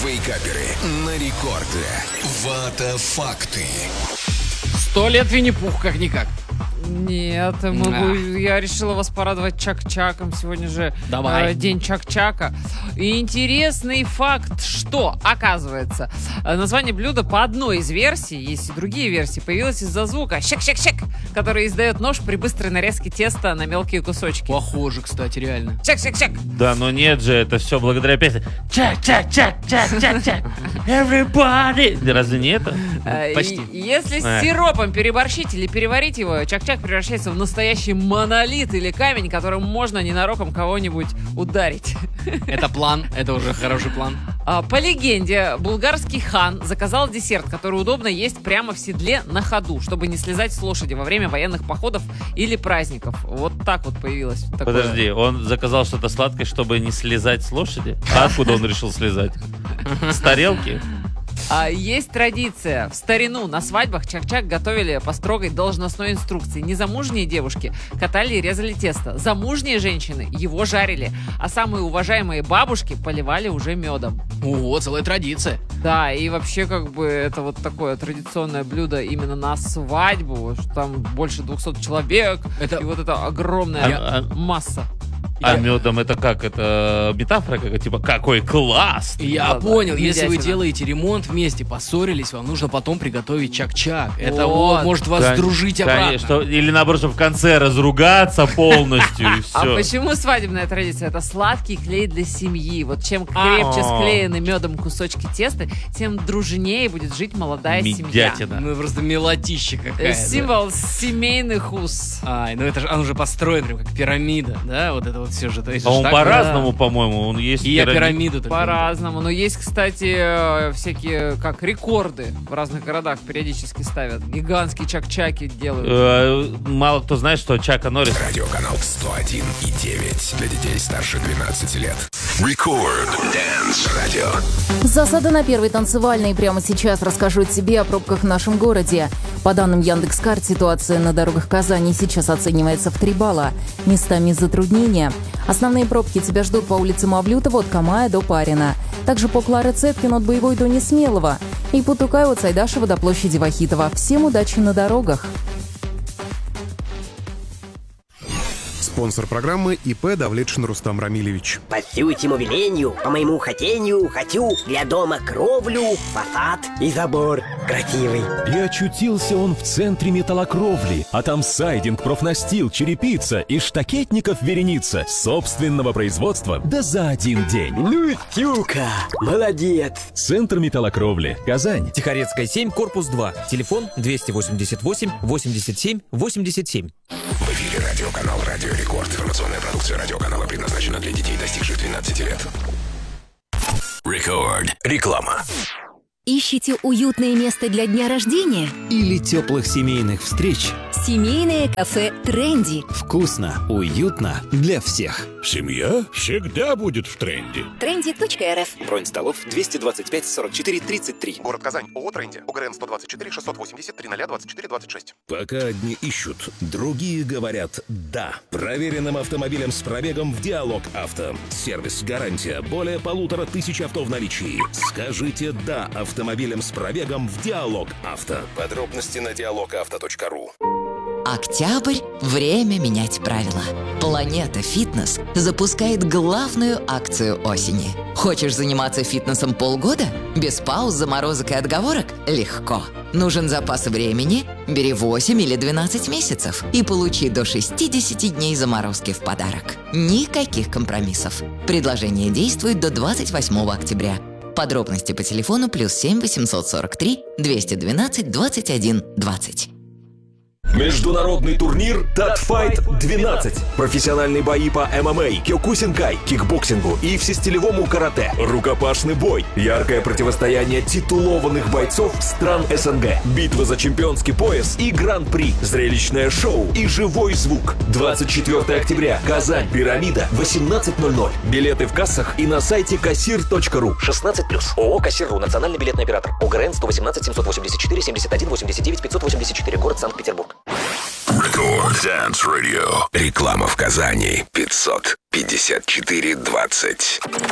Вейкаперы на рекорде. Вата факты. 100 лет Винни-Пух, как-никак. Нет, я решила вас порадовать Чак-Чаком. Сегодня же день Чак-Чака. И интересный факт, что, оказывается, название блюда по одной из версий, есть и другие версии, появилось из-за звука «щак-щак-щак», который издает нож при быстрой нарезке теста на мелкие кусочки. Похоже, кстати, реально. «Щак-щак-щак». Да, но нет же, это все благодаря песне «Чак-чак-чак-чак-чак-чак, everybody». Разве не это? Почти. Если с сиропом переборщить или переварить его, Чак-Чак превращается в настоящий монолит или камень, которым можно ненароком кого-нибудь ударить. Это план, это уже хороший план. По легенде, булгарский хан заказал десерт, который удобно есть прямо в седле на ходу, чтобы не слезать с лошади во время военных походов или праздников. Вот так вот появилось такое. Подожди, он заказал что-то сладкое, чтобы не слезать с лошади? А откуда он решил слезать? С тарелки? Есть традиция. В старину на свадьбах Чак-Чак готовили по строгой должностной инструкции. Незамужние девушки катали и резали тесто. Замужние женщины его жарили. А самые уважаемые бабушки поливали уже медом. Ого, целая традиция. Да, и вообще как бы это вот такое традиционное блюдо именно на свадьбу. Там больше 200 человек. И вот это огромная масса. А медом это как? Это метафора какая? Типа, какой класс! Я понял, если вы делаете ремонт вместе, поссорились, вам нужно потом приготовить Чак-Чак. Это вот может вас сдружить обратно. Конечно. Или наоборот, чтобы в конце разругаться полностью и все. А почему свадебная традиция? Это сладкий клей для семьи. Вот чем крепче склеены медом кусочки теста, тем дружнее будет жить молодая семья. Ну просто мелотища какая-то. Символ семейных уз. Ну это же, он уже построен прям как пирамида, да? Вот это вот все же. А он по-разному, по-моему, он есть. И я пирамиду только. По-разному. Но есть, кстати, всякие, как рекорды в разных городах периодически ставят. Гигантские чак-чаки делают. Мало кто знает, что Чака Норрис. Радиоканал 101,9 для детей старше 12 лет. Рекорд Дэнс Радио. Засада на первой танцевальной. Прямо сейчас расскажу тебе о пробках в нашем городе. По данным Яндекс.Карт, ситуация на дорогах Казани сейчас оценивается в 3 балла. Местами затруднения. Основные пробки тебя ждут по улице Мавлютова от Камая до Парина. Также по Клары Цеткин от Боевой до Несмелого. И по Тукаю от Сайдашева до площади Вахитова. Всем удачи на дорогах. Спонсор программы ИП Давлетшин Рустам Рамилевич. По сютему велению, по моему хотению, хочу для дома кровлю, фасад и забор красивый. И очутился он в центре металлокровли, а там сайдинг, профнастил, черепица и штакетников вереница собственного производства, да за один день. Ну, Тюка, молодец. Центр металлокровли, Казань. Тихорецкая 7, корпус 2. Телефон 288 87 87. В эфире радиоканал «Радио Рекорд». Информационная продукция радиоканала предназначена для детей, достигших 12 лет. Рекорд. Реклама. Ищите уютное место для дня рождения? Или теплых семейных встреч? Семейное кафе «Тренди». Вкусно, уютно для всех. Семья всегда будет в тренде. Trendy.rf. Бронь столов 225 44 33. Город Казань. ООО «Тренди». ОГРН 124 680 30024 26. Пока одни ищут, другие говорят «да». Проверенным автомобилем с пробегом в Диалог Авто. Сервис, гарантия, более 1500 авто в наличии. Скажите «да» автомобилем с пробегом в Диалог Авто. Подробности на dialogauto.ru. Октябрь – время менять правила. Планета Фитнес запускает главную акцию осени. Хочешь заниматься фитнесом полгода? Без пауз, заморозок и отговорок? Легко. Нужен запас времени? Бери 8 или 12 месяцев и получи до 60 дней заморозки в подарок. Никаких компромиссов. Предложение действует до 28 октября. Подробности по телефону +7 843 212 21 20. Международный турнир Татфайт 12. Профессиональные бои по ММА, кёкусинкай, кикбоксингу и всестилевому карате. Рукопашный бой. Яркое противостояние титулованных бойцов стран СНГ. Битва за чемпионский пояс и гран-при. Зрелищное шоу и живой звук. 24 октября. Казань. Пирамида. 18:00. Билеты в кассах и на сайте kassir.ru. 16+. ООО «Кассир.ру». Национальный билетный оператор. ОГРН 118 784 71 89 584. Город Санкт-Петербург. Рекорд Dance Radio. Реклама в Казани 554 20.